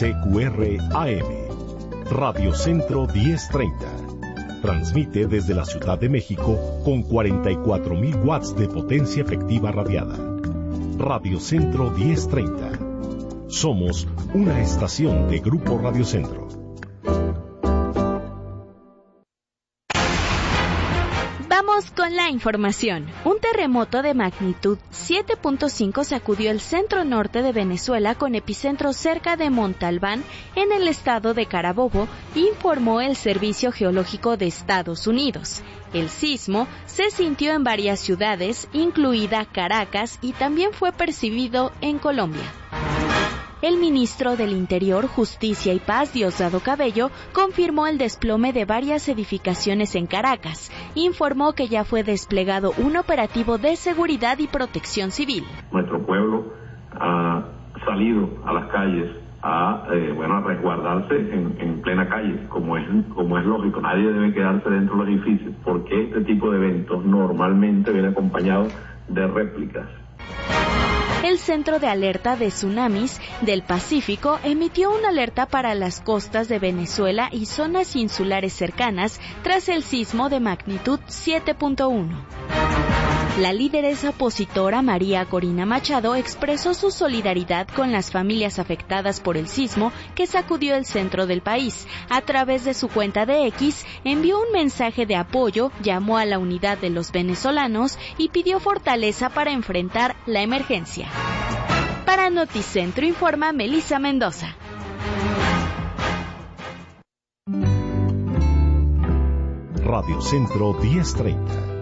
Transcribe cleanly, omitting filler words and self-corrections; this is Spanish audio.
XCQR AM, Radio Centro 1030. Transmite desde la Ciudad de México con 44.000 watts de potencia efectiva radiada. Radio Centro 1030. Somos una estación de Grupo Radio Centro. Vamos con la información. Un terremoto de magnitud 7.5 sacudió el centro norte de Venezuela con epicentro cerca de Montalbán, en el estado de Carabobo, informó el Servicio Geológico de Estados Unidos. El sismo se sintió en varias ciudades, incluida Caracas, y también fue percibido en Colombia. El ministro del Interior, Justicia y Paz, Diosdado Cabello, confirmó el desplome de varias edificaciones en Caracas. Informó que ya fue desplegado un operativo de seguridad y protección civil. Nuestro pueblo ha salido a las calles a resguardarse en plena calle, como es lógico. Nadie debe quedarse dentro de los edificios, porque este tipo de eventos normalmente viene acompañado de réplicas. El Centro de Alerta de Tsunamis del Pacífico emitió una alerta para las costas de Venezuela y zonas insulares cercanas tras el sismo de magnitud 7.1. La lideresa opositora María Corina Machado expresó su solidaridad con las familias afectadas por el sismo que sacudió el centro del país. A través de su cuenta de X, envió un mensaje de apoyo, llamó a la unidad de los venezolanos y pidió fortaleza para enfrentar la emergencia. Para Noticentro informa Melissa Mendoza. Radio Centro 1030.